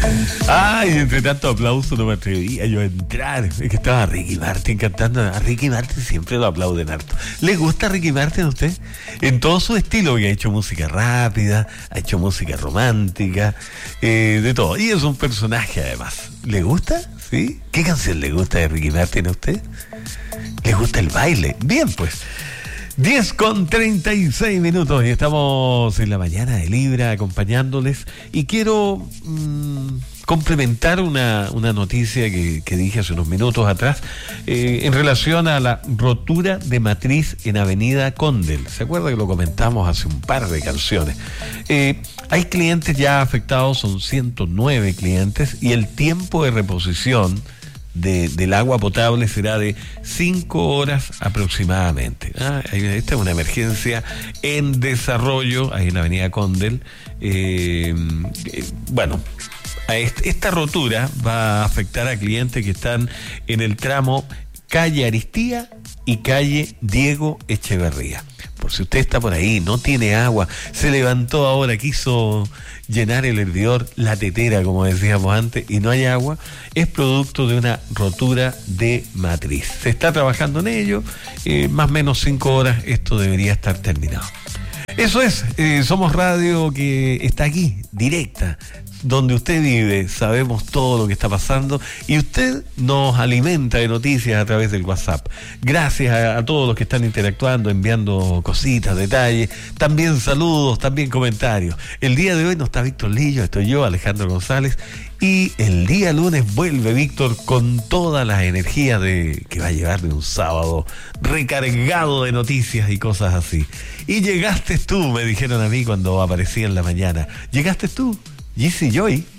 Ay, entre tanto aplauso no me atrevía yo a entrar. Es que estaba Ricky Martin cantando. A Ricky Martin siempre lo aplauden harto. ¿Le gusta Ricky Martin a usted? En todo su estilo, que ha hecho música rápida, ha hecho música romántica, de todo. Y es un personaje además. ¿Le gusta? ¿Sí? ¿Qué canción le gusta de Ricky Martin a usted? ¿Le gusta el baile? Bien, pues. 10:36 y estamos en la mañana de Libra acompañándoles y quiero complementar una noticia que dije hace unos minutos atrás en relación a la rotura de matriz en Avenida Condel. ¿Se acuerda que lo comentamos hace un par de canciones? Hay clientes ya afectados, son 109 clientes y el tiempo de reposición del agua potable será de 5 horas aproximadamente. Esta es una emergencia en desarrollo ahí en la avenida Condel. Esta rotura va a afectar a clientes que están en el tramo calle Aristía y calle Diego Echeverría. Por si usted está por ahí, no tiene agua, se levantó ahora, quiso llenar el hervidor, la tetera, como decíamos antes, y no hay agua, es producto de una rotura de matriz. Se está trabajando en ello, más o menos 5 horas, esto debería estar terminado. Eso es, somos radio que está aquí, directa, donde usted vive, sabemos todo lo que está pasando y usted nos alimenta de noticias a través del WhatsApp. Gracias a todos los que están interactuando, enviando cositas, detalles, también saludos, también comentarios. El día de hoy no está Víctor Lillo, estoy yo, Alejandro González, y el día lunes vuelve Víctor con todas las energías que va a llevar de un sábado recargado de noticias y cosas así. Y llegaste tú, me dijeron a mí cuando aparecí en la mañana. ¿Llegaste tú? Jesse Joy,